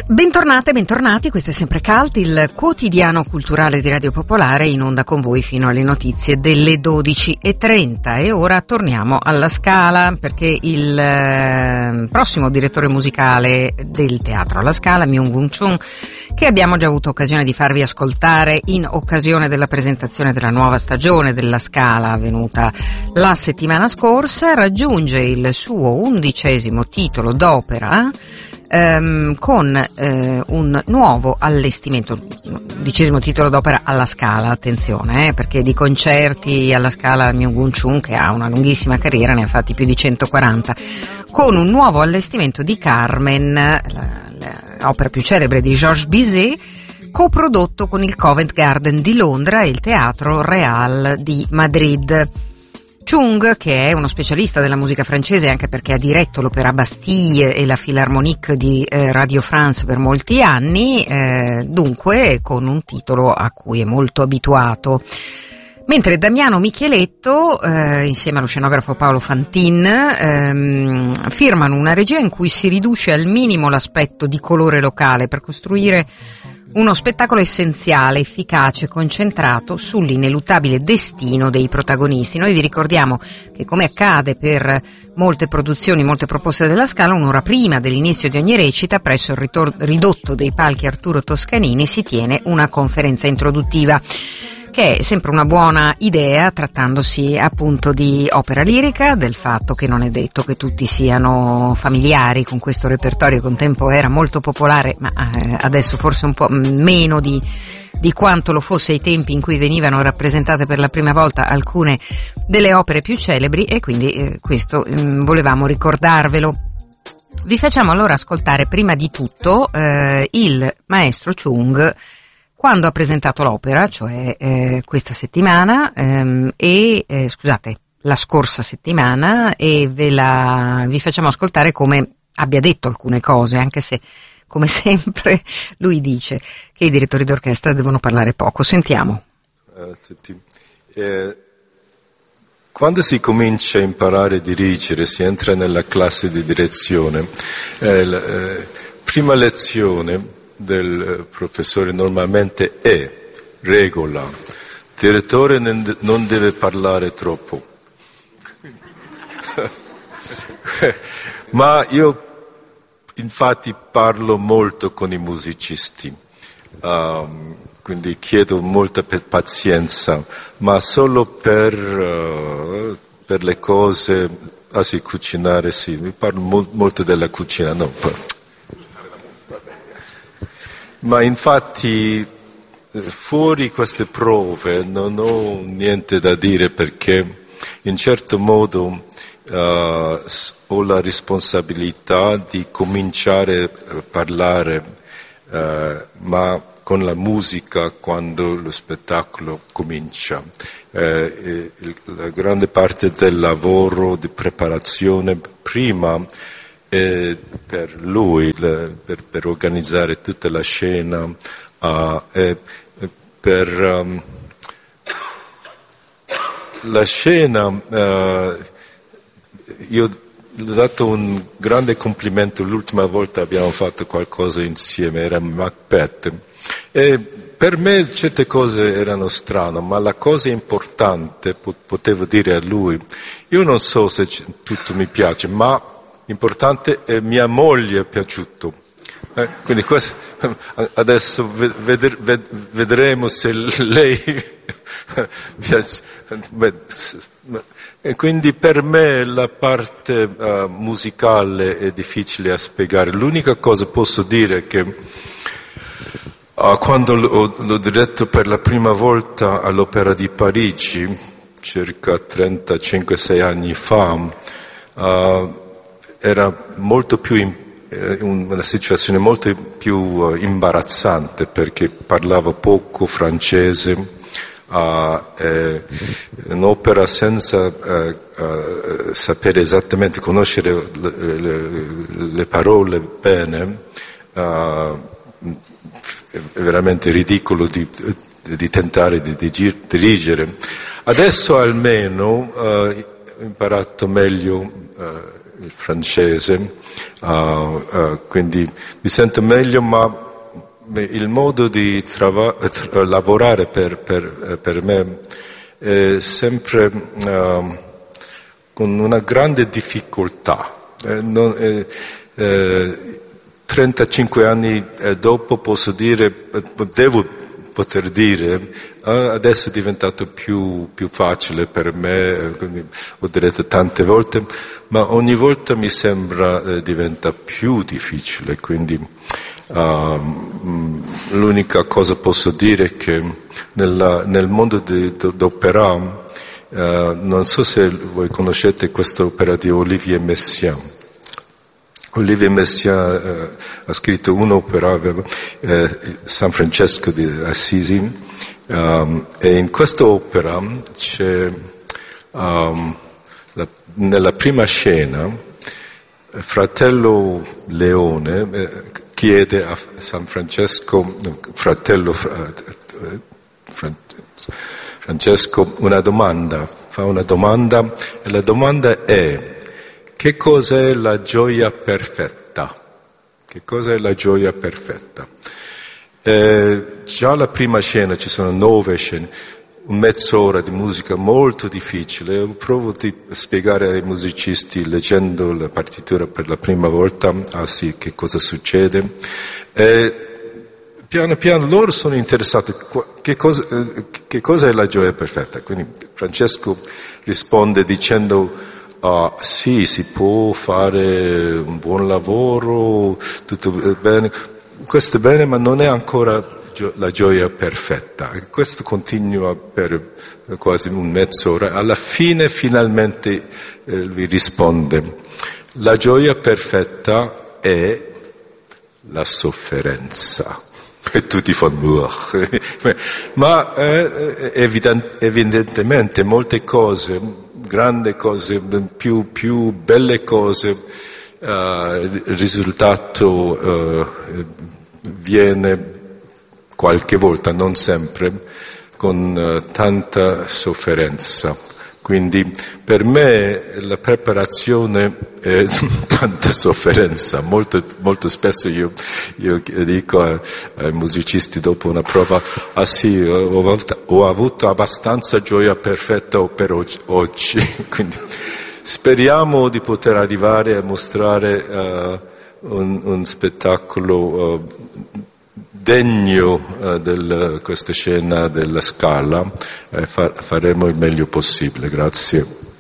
Bentornate, bentornati, questo è sempre Cult, il quotidiano culturale di Radio Popolare, in onda con voi fino alle notizie delle 12:30. E ora torniamo alla Scala, perché il prossimo direttore musicale del teatro alla Scala, Myung-Whun Chung, che abbiamo già avuto occasione di farvi ascoltare in occasione della presentazione della nuova stagione della Scala avvenuta la settimana scorsa, raggiunge il suo 11° titolo d'opera con un nuovo allestimento, 11° titolo d'opera alla Scala, attenzione, perché di concerti alla Scala Myung-Whun Chung, che ha una lunghissima carriera, ne ha fatti più di 140, con un nuovo allestimento di Carmen, l'opera più celebre di Georges Bizet, coprodotto con il Covent Garden di Londra e il Teatro Real di Madrid. Chung, che è uno specialista della musica francese, anche perché ha diretto l'Opéra Bastille e la Philharmonique di Radio France per molti anni, dunque con un titolo a cui è molto abituato. Mentre Damiano Micheletto, insieme allo scenografo Paolo Fantin, firmano una regia in cui si riduce al minimo l'aspetto di colore locale per costruire uno spettacolo essenziale, efficace, concentrato sull'ineluttabile destino dei protagonisti. Noi vi ricordiamo che, come accade per molte produzioni, molte proposte della Scala, un'ora prima dell'inizio di ogni recita, presso il ridotto dei palchi Arturo Toscanini, si tiene una conferenza introduttiva, che è sempre una buona idea, trattandosi appunto di opera lirica, del fatto che non è detto che tutti siano familiari con questo repertorio, che un tempo era molto popolare, ma adesso forse un po' meno di quanto lo fosse ai tempi in cui venivano rappresentate per la prima volta alcune delle opere più celebri, e quindi questo volevamo ricordarvelo. Vi facciamo allora ascoltare prima di tutto il maestro Chung quando ha presentato l'opera, cioè questa settimana, scusate, la scorsa settimana, e vi facciamo ascoltare come abbia detto alcune cose, anche se, come sempre, lui dice che i direttori d'orchestra devono parlare poco. Sentiamo. Quando si comincia a imparare a dirigere, si entra nella classe di direzione, la prima lezione del professore normalmente è regola: il direttore non deve parlare troppo. Ma io infatti parlo molto con i musicisti, quindi chiedo molta pazienza, ma solo per le cose, sì, cucinare, sì, mi parlo molto della cucina, no. Ma infatti fuori queste prove non ho niente da dire, perché in certo modo ho la responsabilità di cominciare a parlare, ma con la musica quando lo spettacolo comincia. La grande parte del lavoro di preparazione prima per lui, per organizzare tutta la scena, la scena, io gli ho dato un grande complimento l'ultima volta abbiamo fatto qualcosa insieme, era Macbeth, e per me certe cose erano strane, ma la cosa importante, potevo dire a lui, io non so se tutto mi piace, ma l'importante è mia moglie è piaciuto. Quindi questo, adesso vedremo se lei piace. E quindi per me la parte musicale è difficile a spiegare. L'unica cosa posso dire è che quando l'ho diretto per la prima volta all'Opera di Parigi, circa 35-6 anni fa, era molto più una situazione molto più imbarazzante, perché parlavo poco francese, un'opera senza sapere esattamente, conoscere le parole bene, è veramente ridicolo di tentare di dirigere. Adesso almeno ho imparato meglio il francese, quindi mi sento meglio, ma il modo di lavorare per me è sempre con una grande difficoltà. 35 anni dopo devo poter dire adesso è diventato più facile per me, quindi ho detto tante volte, ma ogni volta mi sembra diventa più difficile, quindi l'unica cosa posso dire è che nel mondo d'opera, non so se voi conoscete questa opera di Olivier Messiaen. Olivier Messiaen ha scritto un'opera, San Francesco di Assisi, e in questa opera c'è, nella prima scena, fratello Leone chiede a San Francesco, Francesco, una domanda, fa una domanda, e la domanda è: che cos'è la gioia perfetta? Che cos'è la gioia perfetta? Già alla prima scena ci sono 9 scene, mezz'ora di musica molto difficile. Provo a spiegare ai musicisti, leggendo la partitura per la prima volta, sì, che cosa succede. Piano piano loro sono interessati, che cosa è la gioia perfetta? Quindi Francesco risponde dicendo: sì, si può fare un buon lavoro, tutto bene, questo è bene, ma non è ancora la gioia perfetta. E questo continua per quasi un mezz'ora. Alla fine, finalmente, lui risponde: la gioia perfetta è la sofferenza. E tutti fanno ma evidentemente molte cose, grandi cose, più belle cose, il risultato viene qualche volta, non sempre, con tanta sofferenza. Quindi per me la preparazione è tanta sofferenza. Molto spesso io dico ai musicisti dopo una prova: sì, ho avuto abbastanza gioia perfetta per oggi. Quindi speriamo di poter arrivare a mostrare un spettacolo degno di questa scena della Scala. Faremo il meglio possibile. Grazie.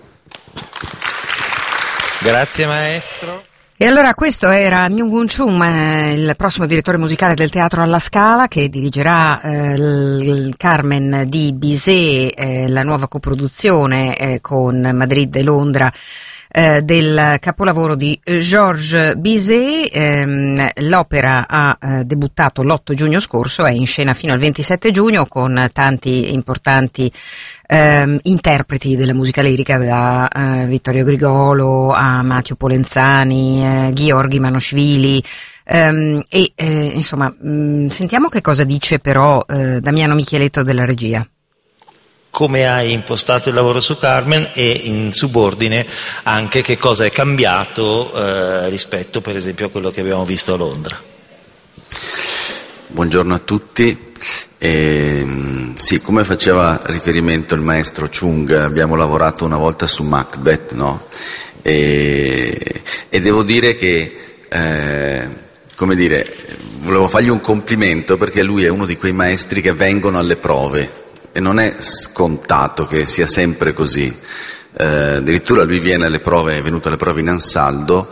Grazie maestro. E allora questo era Myung-Whun Chung, il prossimo direttore musicale del Teatro alla Scala, che dirigerà il Carmen di Bizet, la nuova coproduzione con Madrid e Londra del capolavoro di Georges Bizet. L'opera ha debuttato l'8 giugno scorso, è in scena fino al 27 giugno con tanti importanti interpreti della musica lirica, da Vittorio Grigolo a Matteo Polenzani, Gheorghi Manoshvili, insomma sentiamo che cosa dice però Damiano Micheletto della regia. Come hai impostato il lavoro su Carmen e in subordine anche che cosa è cambiato rispetto per esempio a quello che abbiamo visto a Londra. Buongiorno a tutti. Sì, come faceva riferimento il maestro Chung, abbiamo lavorato una volta su Macbeth, no? E devo dire che, volevo fargli un complimento, perché lui è uno di quei maestri che vengono alle prove. E non è scontato che sia sempre così. Addirittura lui viene alle prove, è venuto alle prove in Ansaldo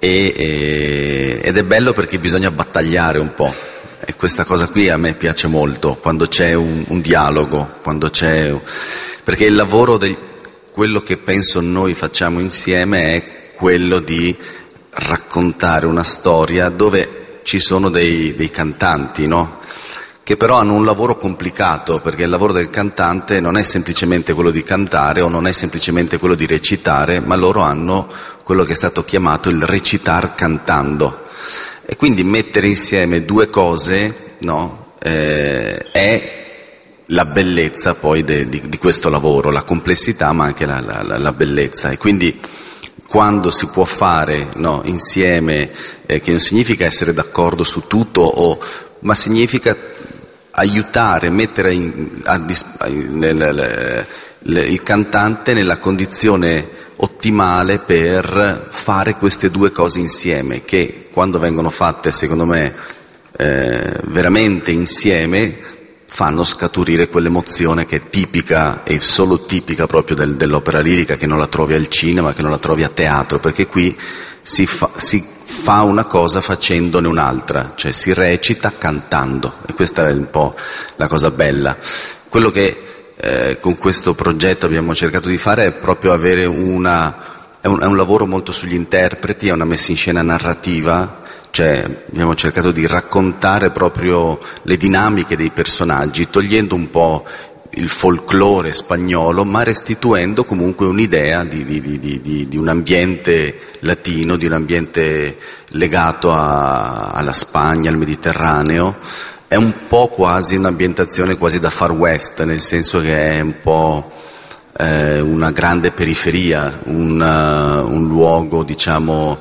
ed è bello perché bisogna battagliare un po'. E questa cosa qui a me piace molto, quando c'è un dialogo, perché il lavoro, quello che penso noi facciamo insieme è quello di raccontare una storia dove ci sono dei cantanti, no? Che però hanno un lavoro complicato, perché il lavoro del cantante non è semplicemente quello di cantare o non è semplicemente quello di recitare, ma loro hanno quello che è stato chiamato il recitar cantando. E quindi mettere insieme due cose, no, è la bellezza poi di questo lavoro, la complessità ma anche la bellezza. E quindi quando si può fare, no, insieme, che non significa essere d'accordo su tutto, ma significa aiutare, mettere il cantante nella condizione ottimale per fare queste due cose insieme, che quando vengono fatte, secondo me, veramente insieme, fanno scaturire quell'emozione che è tipica e solo tipica proprio dell'opera lirica, che non la trovi al cinema, che non la trovi a teatro, perché qui si fa una cosa facendone un'altra, cioè si recita cantando, e questa è un po' la cosa bella. Quello che con questo progetto abbiamo cercato di fare è proprio avere è un lavoro molto sugli interpreti, è una messa in scena narrativa, cioè abbiamo cercato di raccontare proprio le dinamiche dei personaggi, togliendo un po' il folklore spagnolo, ma restituendo comunque un'idea di un ambiente latino, di un ambiente legato alla Spagna, al Mediterraneo. È un po' quasi un'ambientazione quasi da Far West, nel senso che è un po' una grande periferia, un luogo, diciamo,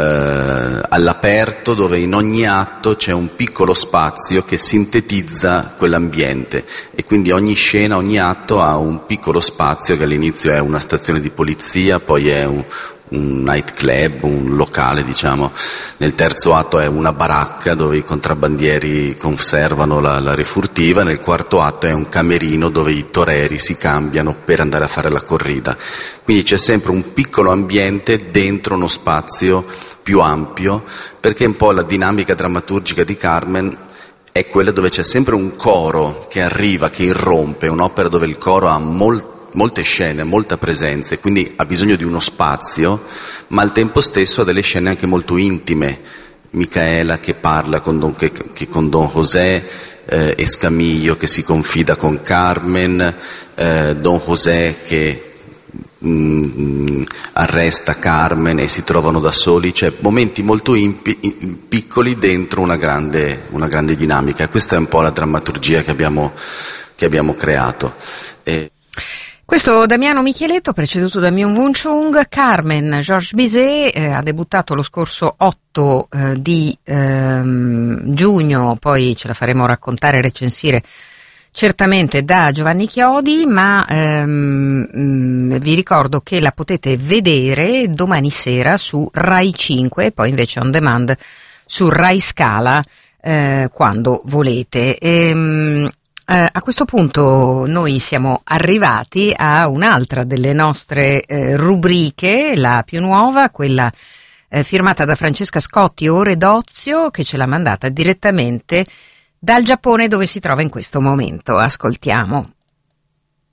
all'aperto, dove in ogni atto c'è un piccolo spazio che sintetizza quell'ambiente, e quindi ogni scena, ogni atto ha un piccolo spazio che all'inizio è una stazione di polizia, poi è un nightclub, un locale, diciamo. Nel terzo atto è una baracca dove i contrabbandieri conservano la refurtiva, nel quarto atto è un camerino dove i toreri si cambiano per andare a fare la corrida. Quindi c'è sempre un piccolo ambiente dentro uno spazio più ampio, perché un po' la dinamica drammaturgica di Carmen è quella dove c'è sempre un coro che arriva, che irrompe, un'opera dove il coro ha molte scene, molta presenza, e quindi ha bisogno di uno spazio, ma al tempo stesso ha delle scene anche molto intime. Micaela che parla con Don José, Escamillo che si confida con Carmen, Don José che arresta Carmen e si trovano da soli, cioè momenti molto piccoli dentro una grande dinamica. E questa è un po' la drammaturgia che abbiamo creato. Questo Damiano Micheletto, preceduto da Myung Woo Chung. Carmen, Georges Bizet, ha debuttato lo scorso 8 di giugno, poi ce la faremo raccontare e recensire certamente da Giovanni Chiodi, ma vi ricordo che la potete vedere domani sera su Rai 5 e poi invece on demand su Rai Scala quando volete. A questo punto noi siamo arrivati a un'altra delle nostre rubriche, la più nuova, quella firmata da Francesca Scotti, Ore d'Ozio, che ce l'ha mandata direttamente dal Giappone, dove si trova in questo momento. Ascoltiamo.